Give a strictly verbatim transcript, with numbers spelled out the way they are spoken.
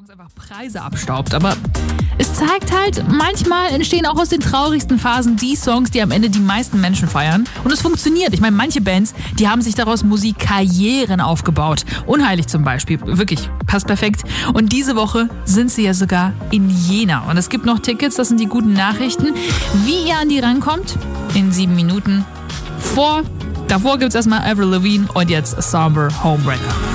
Songs einfach Preise abstaubt, aber es zeigt halt, manchmal entstehen auch aus den traurigsten Phasen die Songs, die am Ende die meisten Menschen feiern. Und es funktioniert. Ich meine, manche Bands, die haben sich daraus Musikkarrieren aufgebaut. Unheilig zum Beispiel. Wirklich, passt perfekt. Und diese Woche sind sie ja sogar in Jena. Und es gibt noch Tickets, das sind die guten Nachrichten. Wie ihr an die rankommt? In sieben Minuten. Vor, davor gibt's erstmal Avril Lavigne und jetzt Somber Homebreaker.